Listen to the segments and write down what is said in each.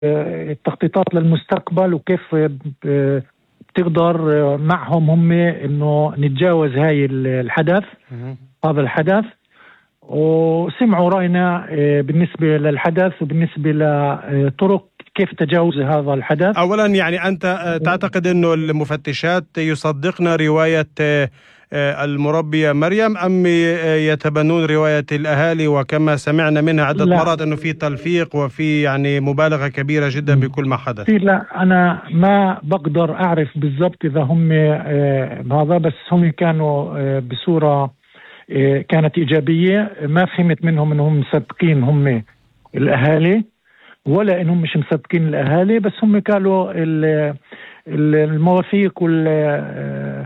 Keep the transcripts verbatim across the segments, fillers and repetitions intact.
التخطيطات للمستقبل وكيف بتقدر معهم هم إنه نتجاوز هاي الحدث هذا الحدث. وسمعوا رأينا بالنسبة للحدث وبالنسبة لطرق كيف تجاوز هذا الحدث. أولا يعني أنت تعتقد أنه المفتشات يصدقن رواية المربية مريم أم يتبنون رواية الأهالي، وكما سمعنا منها عدة لا. مرات أنه في تلفيق وفي يعني مبالغة كبيرة جدا بكل ما حدث؟ لا أنا ما بقدر أعرف بالضبط إذا هم هذا، بس هم كانوا بصورة كانت إيجابية. ما فهمت منهم أنهم مصدقين هم الأهالي ولا أنهم مش مصدقين الأهالي، بس هم قالوا المواثيق وال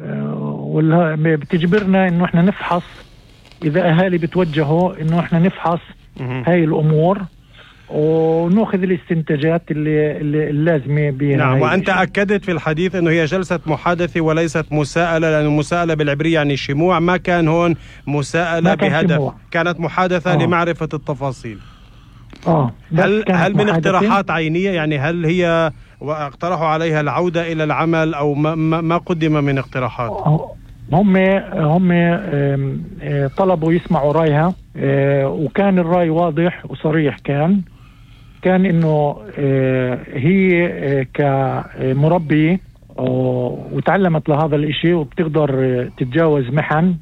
بتجبرنا انه احنا نفحص اذا اهالي بتوجهوا انه احنا نفحص هاي الامور ونأخذ الاستنتاجات اللي, اللي اللازمه بها. نعم. وانت اكدت في الحديث انه هي جلسه محادثه وليست مساءله، لان المساءله بالعبريه يعني شموع، ما كان هون مساءله بهدف شموع. كانت محادثه آه. لمعرفه التفاصيل. اه هل هل من اقتراحات عينيه؟ يعني هل هي واقترحوا عليها العودة إلى العمل أو ما, ما قدم من اقتراحات؟ هم هم طلبوا يسمعوا رأيها، وكان الرأي واضح وصريح. كان كان إنه هي كمربي وتعلمت لهذا الإشي وبتقدر تتجاوز محن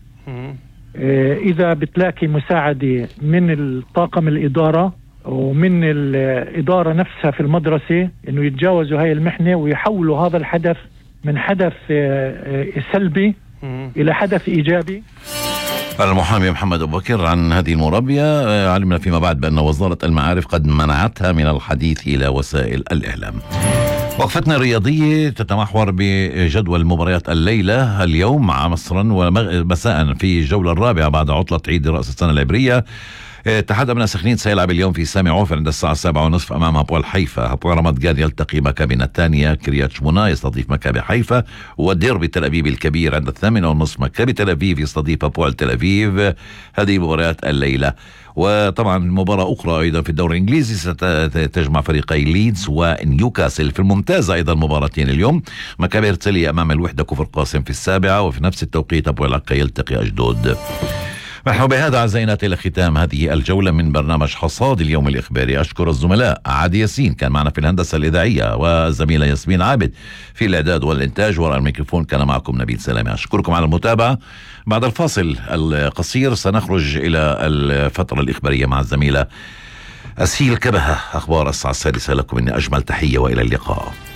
إذا بتلاقي مساعدة من الطاقم الإدارة ومن الإدارة نفسها في المدرسة إنه يتجاوزوا هاي المحنة ويحولوا هذا الحدث من حدث سلبي إلى حدث إيجابي. المحامي محمد أبو بكر عن هذه المربية. علمنا فيما بعد بأن وزارة المعارف قد منعتها من الحديث إلى وسائل الإعلام. وقفتنا الرياضية تتمحور بجدول مباريات الليلة اليوم مع مصر ومساء في الجولة الرابعة بعد عطلة عيد رأس السنة العبرية. اتحاد أبناء سخنين سيلعب اليوم في سامي عوفر عند الساعة السابعة ونصف أمام هابوال حيفا. هابوال رمض جاد يلتقي مكابي نتانيا. كريات شمونا يستضيف مكابي حيفا. وديربي تل أبيب الكبير عند الثامنة ونصف مكابي تل أبيب يستضيف هابوال تل أبيب. هذه مباريات الليلة. وطبعا مباراة أخرى أيضا في الدوري الإنجليزي ستجمع فريقي ليدز ونيوكاسل. في الممتازة أيضا مباراتين اليوم، مكابي هرتسلية أمام الوحدة كفر قاسم في السابعة، وفي نفس التوقيت هابوال عكا يلتقي أجدود. نحن بهذا عزينا إلى ختام هذه الجولة من برنامج حصاد اليوم الإخباري. أشكر الزملاء عادي ياسين كان معنا في الهندسة الإذاعية، والزميلة ياسمين عابد في الإعداد والإنتاج، وراء الميكروفون كان معكم نبيل سلامي. أشكركم على المتابعة. بعد الفاصل القصير سنخرج إلى الفترة الإخبارية مع الزميلة أسيل كبهة. أخبار الساعة السادسة لكم مني أجمل تحية وإلى اللقاء.